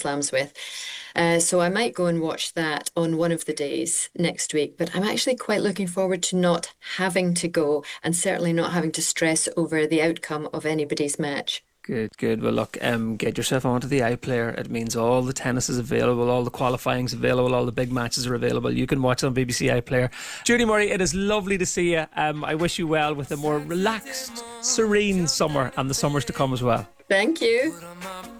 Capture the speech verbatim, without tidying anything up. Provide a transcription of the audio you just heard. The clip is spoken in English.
Slams with. Uh, so I might go and watch that on one of the days next week. But I'm actually quite looking forward to not having to go and certainly not having to stress over the outcome of anybody's match. Good, good. Well, look, um, get yourself onto the iPlayer. It means all the tennis is available, all the qualifying's available, all the big matches are available. You can watch on B B C iPlayer. Judy Murray, it is lovely to see you. Um, I wish you well with a more relaxed, serene summer and the summers to come as well. Thank you.